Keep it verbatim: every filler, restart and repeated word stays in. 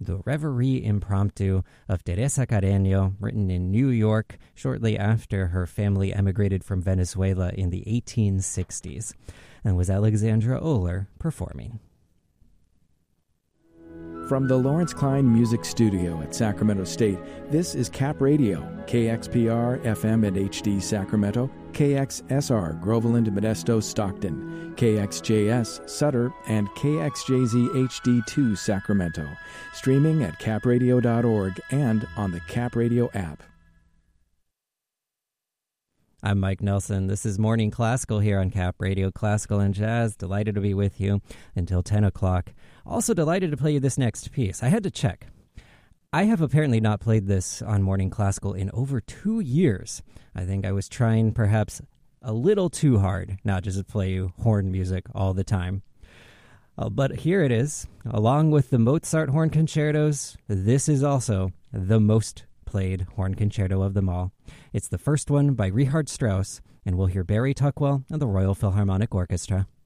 the Reverie Impromptu of Teresa Carreño, written in New York shortly after her family emigrated from Venezuela in the eighteen sixties, and was Alexandra Oler performing. From the Lawrence Klein Music Studio at Sacramento State, this is Cap Radio, K X P R F M and H D Sacramento, K X S R Groveland, Modesto, Stockton, K X J S Sutter, and K X J Z H D two Sacramento. Streaming at cap radio dot org and on the Cap Radio app. I'm Mike Nelson. This is Morning Classical here on Cap Radio, Classical and Jazz. Delighted to be with you until ten o'clock. Also delighted to play you this next piece. I had to check. I have apparently not played this on Morning Classical in over two years. I think I was trying perhaps a little too hard not just to play you horn music all the time. Uh, but here it is. Along with the Mozart horn concertos, this is also the most played horn concerto of them all. It's the first one by Richard Strauss, and we'll hear Barry Tuckwell and the Royal Philharmonic Orchestra.